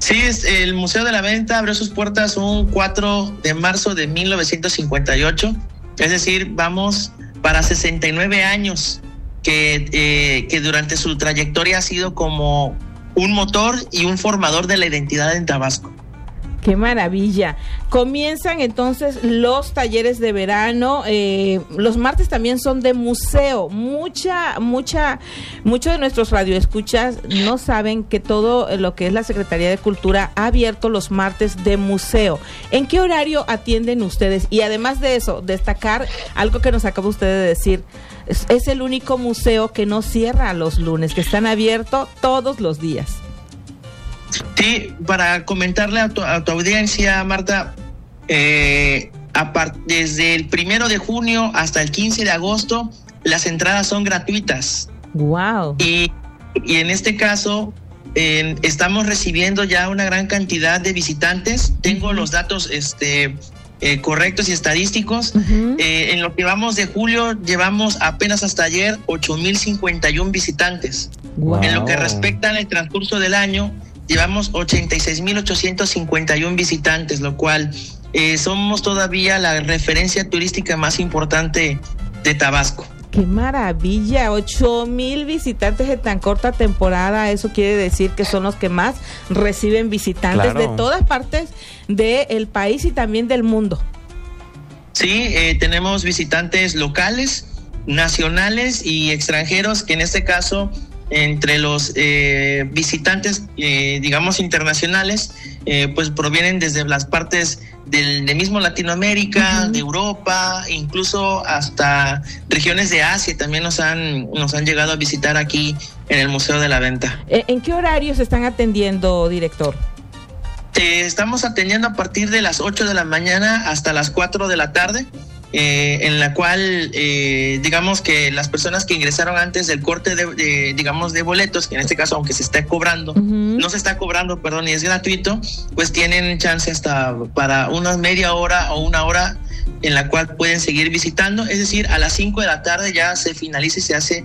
Sí, el Museo de la Venta abrió sus puertas un 4 de marzo de 1958, es decir, vamos para 69 años que durante su trayectoria ha sido como un motor y un formador de la identidad en Tabasco. ¡Qué maravilla! Comienzan entonces los talleres de verano. Los martes también son de museo. Muchos de nuestros radioescuchas no saben que todo lo que es la Secretaría de Cultura ha abierto los martes de museo. ¿En qué horario atienden ustedes? Y además de eso, destacar algo que nos acaba usted de decir. Es el único museo que no cierra los lunes, que están abiertos todos los días. Sí, para comentarle a tu audiencia, Marta, desde el 1 de junio hasta el 15 de agosto, las entradas son gratuitas. ¡Wow! Y en este caso, estamos recibiendo ya una gran cantidad de visitantes. Tengo los datos correctos y estadísticos. En lo que vamos de julio, llevamos apenas hasta ayer 8,051 visitantes. Wow. En lo que respecta al transcurso del año, llevamos 86,851 visitantes, lo cual somos todavía la referencia turística más importante de Tabasco. ¡Qué maravilla! 8,000 visitantes en tan corta temporada. Eso quiere decir que son los que más reciben visitantes de todas partes del país y también del mundo. Sí, tenemos visitantes locales, nacionales y extranjeros, que en este caso, entre los visitantes, digamos, internacionales, pues provienen desde las partes del mismo Latinoamérica, de Europa, incluso hasta regiones de Asia también nos han llegado a visitar aquí en el Museo de la Venta. ¿En qué horarios están atendiendo, director? Estamos atendiendo a partir de las 8 de la mañana hasta las 4 de la tarde. En la cual digamos que las personas que ingresaron antes del corte de boletos, que en este caso aunque se está cobrando, no se está cobrando, perdón, y es gratuito, pues tienen chance hasta para una media hora o una hora en la cual pueden seguir visitando. Es decir, a las 5 de la tarde ya se finaliza y se hace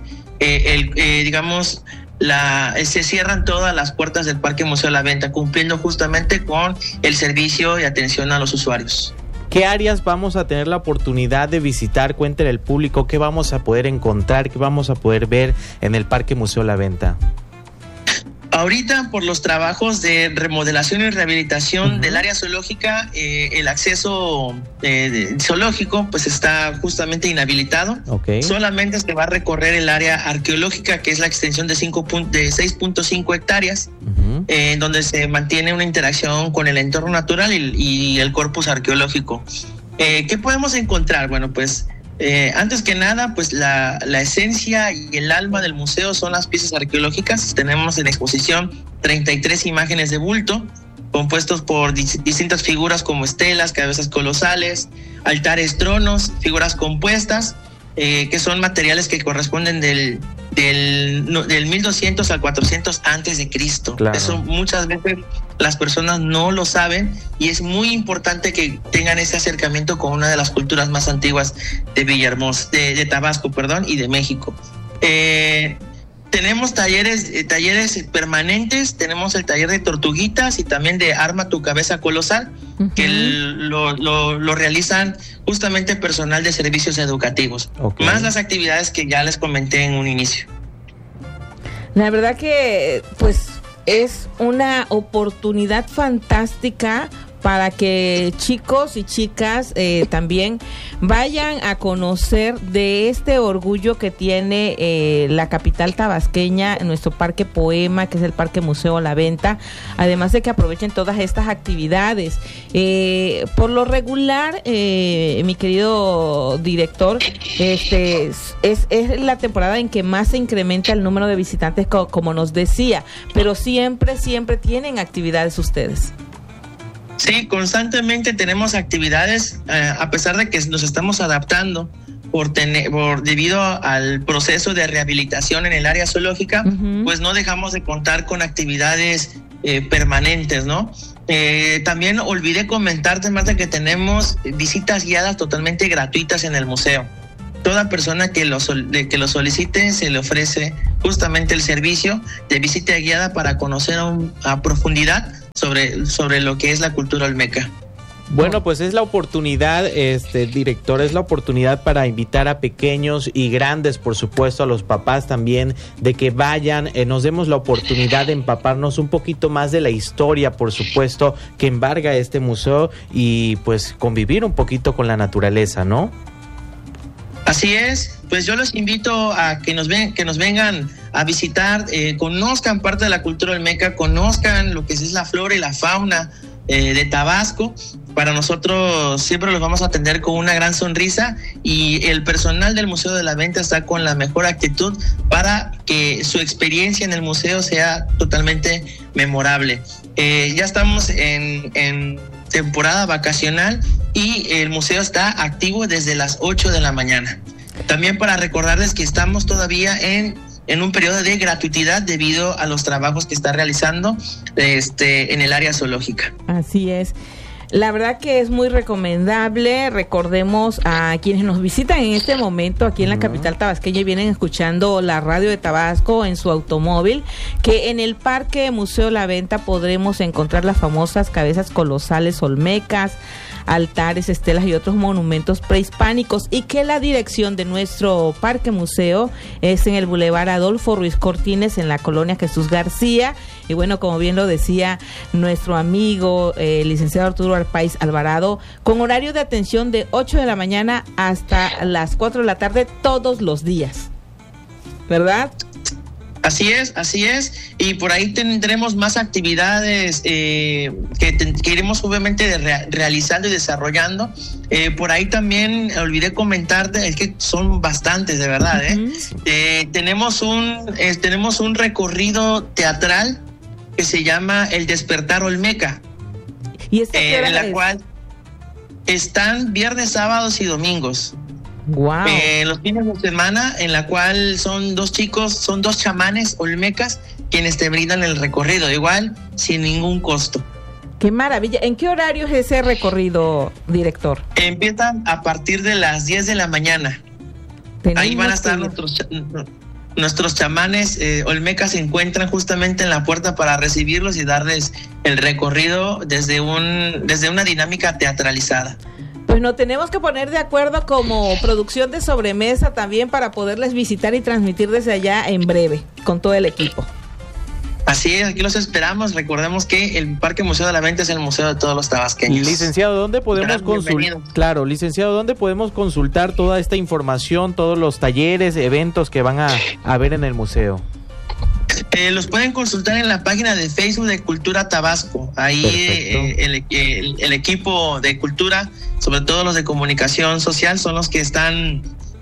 se cierran todas las puertas del Parque Museo de la Venta, cumpliendo justamente con el servicio y atención a los usuarios. ¿Qué áreas vamos a tener la oportunidad de visitar? Cuéntale al público qué vamos a poder encontrar, qué vamos a poder ver en el Parque Museo La Venta. Ahorita, por los trabajos de remodelación y rehabilitación del área zoológica, el acceso zoológico pues está justamente inhabilitado. Okay. Solamente se va a recorrer el área arqueológica, que es la extensión de 6.5 hectáreas, en donde se mantiene una interacción con el entorno natural y el corpus arqueológico. ¿Qué podemos encontrar? Bueno, pues antes que nada, pues la esencia y el alma del museo son las piezas arqueológicas. Tenemos en exposición 33 imágenes de bulto, compuestos por distintas figuras como estelas, cabezas colosales, altares, tronos, figuras compuestas, que son materiales que corresponden del 1200 al 400 antes de Cristo. Claro. Eso muchas veces las personas no lo saben y es muy importante que tengan ese acercamiento con una de las culturas más antiguas de Villahermosa, de Tabasco, y de México. Tenemos talleres permanentes. Tenemos el taller de tortuguitas y también de Arma tu cabeza colosal, que lo realizan justamente personal de servicios educativos, más las actividades que ya les comenté en un inicio. La verdad que pues es una oportunidad fantástica para que chicos y chicas también vayan a conocer de este orgullo que tiene la capital tabasqueña, nuestro Parque Poema, que es el Parque Museo La Venta, además de que aprovechen todas estas actividades. Por lo regular, mi querido director, es la temporada en que más se incrementa el número de visitantes, como nos decía, pero siempre tienen actividades ustedes. Sí, constantemente tenemos actividades, a pesar de que nos estamos adaptando debido al proceso de rehabilitación en el área zoológica, pues no dejamos de contar con actividades permanentes, ¿no? También olvidé comentarte, Marta, que tenemos visitas guiadas totalmente gratuitas en el museo. Toda persona que lo solicite se le ofrece justamente el servicio de visita guiada para conocer a profundidad sobre lo que es la cultura olmeca. Bueno, pues es la oportunidad, director, es la oportunidad para invitar a pequeños y grandes, por supuesto, a los papás también, de que vayan, nos demos la oportunidad de empaparnos un poquito más de la historia, por supuesto, que embarga este museo y pues convivir un poquito con la naturaleza, ¿no? Así es, pues yo los invito a que nos vengan a visitar, conozcan parte de la cultura olmeca, conozcan lo que es la flora y la fauna de Tabasco. Para nosotros siempre los vamos a atender con una gran sonrisa y el personal del Museo de la Venta está con la mejor actitud para que su experiencia en el museo sea totalmente memorable. Ya estamos en temporada vacacional y el museo está activo desde las 8 de la mañana. También para recordarles que estamos todavía en un periodo de gratuidad debido a los trabajos que está realizando en el área zoológica. Así es. La verdad que es muy recomendable. Recordemos a quienes nos visitan en este momento aquí en la capital tabasqueña y vienen escuchando la radio de Tabasco en su automóvil, que en el Parque Museo La Venta podremos encontrar las famosas cabezas colosales olmecas, altares, estelas y otros monumentos prehispánicos, y que la dirección de nuestro parque museo es en el Boulevard Adolfo Ruiz Cortines, en la colonia Jesús García. Y bueno, como bien lo decía nuestro amigo licenciado Arturo Arpaiz Alvarado, con horario de atención de 8 de la mañana hasta las 4 de la tarde todos los días, ¿verdad? Así es, y por ahí tendremos más actividades que iremos obviamente realizando y desarrollando. Por ahí también olvidé comentarte, es que son bastantes, de verdad. Tenemos un recorrido teatral que se llama El Despertar Olmeca, ¿Y en la cual están viernes, sábados y domingos. Wow. Los fines de semana, en la cual son dos chamanes olmecas quienes te brindan el recorrido, igual sin ningún costo. ¡Qué maravilla! ¿En qué horario es ese recorrido, director? Empiezan a partir de las 10 de la mañana. Ahí van a estar nuestros chamanes olmecas, se encuentran justamente en la puerta para recibirlos y darles el recorrido desde una dinámica teatralizada. Pues nos tenemos que poner de acuerdo como producción de sobremesa también para poderles visitar y transmitir desde allá en breve con todo el equipo. Así es, aquí los esperamos. Recordemos que el Parque Museo de la Venta es el museo de todos los tabasqueños. Licenciado, ¿dónde podemos consultar? Claro, licenciado, ¿dónde podemos consultar toda esta información, todos los talleres, eventos que van a haber en el museo? Los pueden consultar en la página de Facebook de Cultura Tabasco. Ahí el equipo de cultura, sobre todo los de comunicación social, son los que están,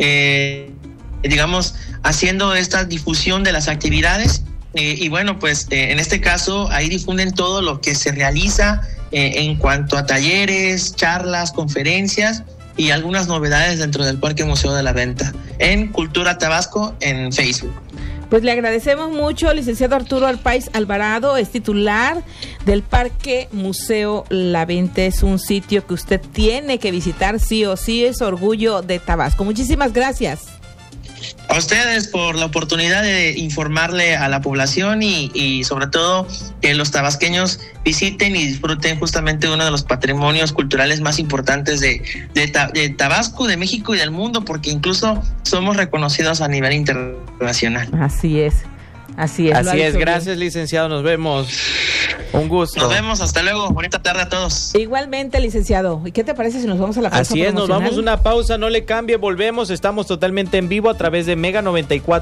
haciendo esta difusión de las actividades. Y bueno, pues en este caso ahí difunden todo lo que se realiza en cuanto a talleres, charlas, conferencias y algunas novedades dentro del Parque Museo de la Venta en Cultura Tabasco en Facebook. Pues le agradecemos mucho, licenciado Arturo Arpaiz Alvarado, es titular del Parque Museo La Venta. Es un sitio que usted tiene que visitar sí o sí, es orgullo de Tabasco. Muchísimas gracias. A ustedes por la oportunidad de informarle a la población y sobre todo que los tabasqueños visiten y disfruten justamente uno de los patrimonios culturales más importantes de Tabasco, de México y del mundo, porque incluso somos reconocidos a nivel internacional. Así es. Así es, gracias licenciado, nos vemos. Un gusto. Nos vemos, hasta luego, bonita tarde a todos. Igualmente, licenciado. ¿Y qué te parece si nos vamos a la pausa? Así es, nos vamos a una pausa, no le cambie, volvemos, estamos totalmente en vivo a través de Mega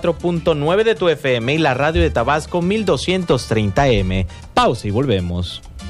94.9 de tu FM y la radio de Tabasco 1230M. Pausa y volvemos.